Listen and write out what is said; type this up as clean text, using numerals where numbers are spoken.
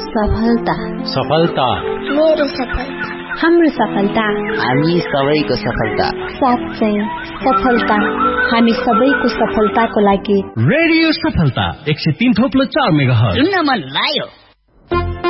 सफलता, सफलता मेरो सफलता, हाम्रो सफलता, हामी सबैको सफलता, साँच्चै सफलता हामी सबैको सफलताको लागि रेडियो सफलता 103.4 मेगाहर्ज सुन्न मन लाग्यो।